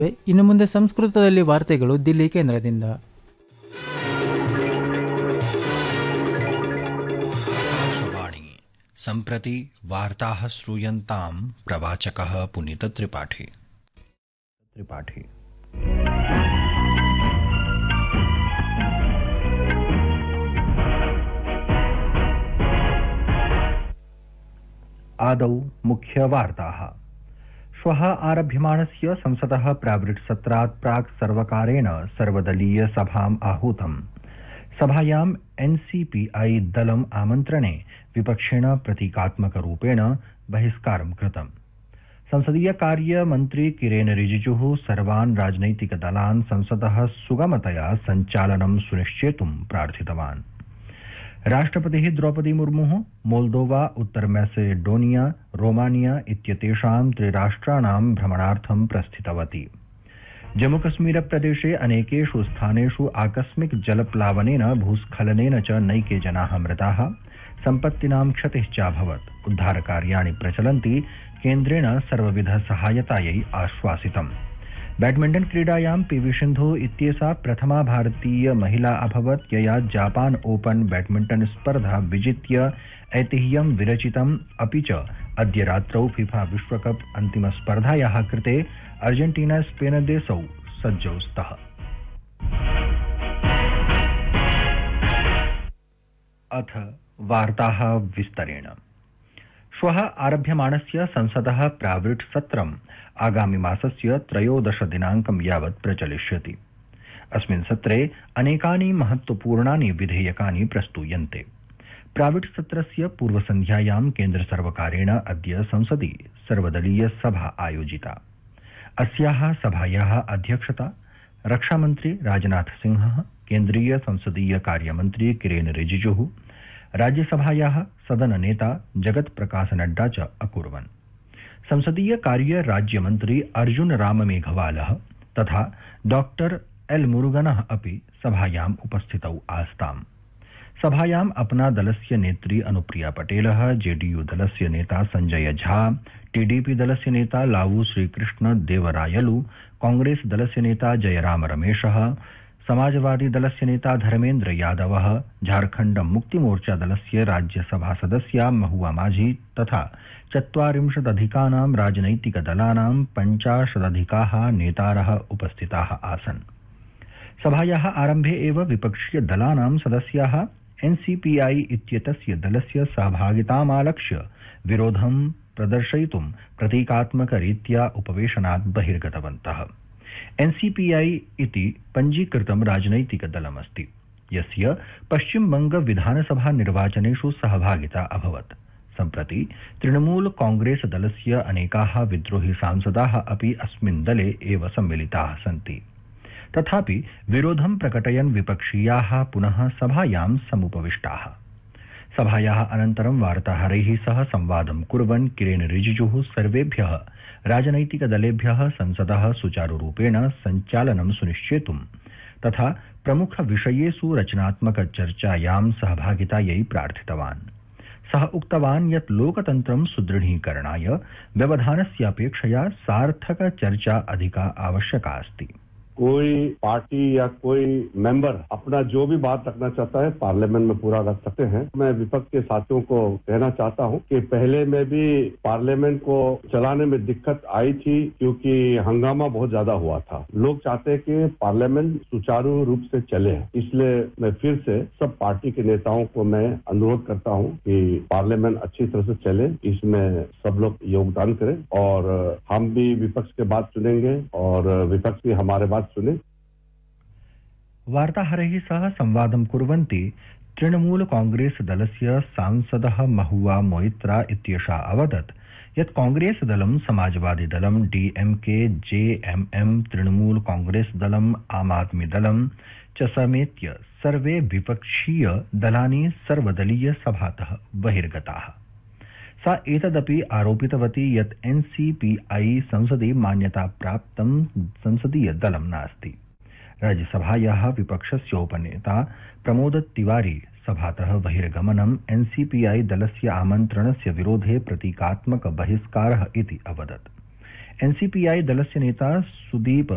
ಇನ್ನು ಮುಂದೆ ಸಂಸ್ಕೃತದಲ್ಲಿ ವಾರ್ತೆಗಳು ದಿಲ್ಲಿ ಕೇಂದ್ರದಿಂದ. आकाशवाणी सम्प्रति वार्ताः श्रूयन्तां प्रवाचकः पुनीतत्रिपाठी। आदौ मुख्यवार्ताः। श्वः आरभ्यमाणस्य संसदः प्रावृट् सत्रात् प्राक् सर्वकारेण सर्वदलीय सभाम् आहूतम्। सभायाम् एनसीपीआई दलम् आमन्त्रणे विपक्षेण प्रतीकात्मकरूपेण बहिष्कारं कृतम्। संसदीय कार्य मन्त्री किरेन रिजिजुः सर्वान् राजनैतिकदलान् संसदः सुगमतया सञ्चालनं सुनिश्चेतुं प्रार्थितवान्। राष्ट्रपतिः द्रौपदी मुर्मुः मोल्दोवा, उत्तर मैसेडोनिया, रोमानिया इत्येतेषां त्रिराष्ट्राणां भ्रमणार्थं प्रस्थितवती। जम्मूकश्मीर प्रदेशे अनेकेषु स्थानेषु आकस्मिक जलप्लावनेन भूस्खलनेन च नैके जनाः मृताः, सम्पत्तीनां क्षतिश्चाभवत्। उद्धारकार्याणि प्रचलन्ति, केन्द्रेण सर्वविध सहायतायै आश्वासितम्। बैडमिण्टन क्रीडायां पीवी सिन्धु इत्येषा प्रथमा भारतीय महिला अभवत्, यया जापान ओपन बैडमिण्टन स्पर्धा विजित्य ऐतिह्यं विरचितम्। अपि च अद्य रात्रौ फीफा विश्वकप अन्तिमस्पर्धायाः कृते अर्जेंटीना स्पेन देशौ सज्जौ स्तः। अथ वार्ताः विस्तरेण। श्वः आरभ्यमाणस्य संसदः प्रावृट् सत्रम् आगामि मासस्य 13 दिनाङ्कं यावत् प्रचलिष्यति। अस्मिन् सत्रे अनेकानि महत्वपूर्णानि विधेयकानि प्रस्तूयन्ते। प्रावृट् सत्रस्य पूर्वसन्ध्यायां केन्द्रसर्वकारेण अद्य संसदि सर्वदलीय सभा आयोजिता। अस्याः सभायाः अध्यक्षता रक्षामन्त्री राजनाथ सिंहः, केन्द्रीय संसदीय कार्यमन्त्री किरेन रिजिजुः, राज्यसभायाः सदननेता जगत प्रकाश नड्डा च अकुर्वन्। संसदीय कार्य राज्यमन्त्री अर्जुन राम मेघवालः तथा डॉक्टर एल मुरुगनः अपि सभायाम् उपस्थितौ आस्ताम्। सभायाम् अपना दलस्य नेत्री अनुप्रिया पटेलः, जेडीयू दलस्य नेता संजय झा, टीडीपी दलस्य नेता लावू श्रीकृष्ण देवरायलु, कांग्रेस दलस्य नेता जयराम रमेशः, समाजवादी दलस्य नेता धर्मेन्द्र यादवः, झारखण्ड मुक्तिमोर्चा दलस्य राज्यसभा सदस्या महुआ माझी तथा 40 राजनैतिकदलानां 50 नेतारः उपस्थिताः आसन्। सभायाः आरम्भे एव विपक्षीय दलानां सदस्याः एनसीपीआई इत्येतस्य दलस्य सहभागितामालक्ष्य विरोधं प्रदर्शयितुं प्रतीकात्मकरीत्या उपवेशनात् बहिर्गतवन्तः। एनसीपीआई इति पञ्जीकृतं राजनैतिकदलमस्ति, यस्य पश्चिमबंग विधानसभा निर्वाचनेषु सहभागिता अभवत्। सम्प्रति तृणमूल कांग्रेस दलस्य अनेकाः विद्रोही सांसदाः अपि अस्मिन् दले एव सम्मिलिताः सन्ति। तथापि विरोधं प्रकटयन् विपक्षीयाः पुनः सभायां समुपविष्टाः। सभायाः अनन्तरं वार्ताहरैः सह संवादं कुर्वन् किरेन रिजिजुः सर्वेभ्यः राजनैतिकदलेभ्यः संसदः सुचारुरूपेण सञ्चालनं सुनिश्चेतुं तथा प्रमुखविषयेषु रचनात्मकचर्चायां सहभागितायै प्रार्थितवान्। सः उक्तवान् यत् लोकतन्त्रं सुदृढीकरणाय व्यवधानस्यापेक्षया सार्थकचर्चा अधिका आवश्यका अस्ति। कोई पार्टी या कोई मेंबर अपना जो भी बात रखना चाहता है पार्लियामेंट में पूरा रख सकते हैं। मैं विपक्ष के साथियों को कहना चाहता हूं कि पहले में भी पार्लियामेंट को चलाने में दिक्कत आई थी, क्योंकि हंगामा बहुत ज्यादा हुआ था। लोग चाहते हैं कि पार्लियामेंट सुचारू रूप से चले, इसलिए मैं फिर से सब पार्टी के नेताओं को मैं अनुरोध करता हूं कि पार्लियामेंट अच्छी तरह से चले, इसमें सब लोग योगदान करें और हम भी विपक्ष के बात सुनेंगे और विपक्ष भी हमारे बात सुने। वार्ताहरैः सह संवादं कुर्वन्ती तृणमूल कांग्रेस दलस्य सांसदः महुआ मोइत्रा इत्येषा अवदत् यत् कांग्रेस दलं, समाजवादी दलं, डीएमके, जेएमएम, तृणमूल कांग्रेस दलं, आम आदमी दलं च समेत्य सर्वे विपक्षीय दलानि सर्वदलीय सभातः बहिर्गताः। सा एतदपि आरोपितवती यत् एनसीपीआई संसदि मान्यता प्राप्तं संसदीय दलं नास्ति। राज्यसभायाः विपक्षस्योपनेता प्रमोद तिवारी सभातः बहिर्गमनम् एनसीपीआई दलस्य आमन्त्रणस्य विरोधे प्रतीकात्मक बहिष्कारः इति अवदत्। एनसीपीआई दलस्य नेता सुदीप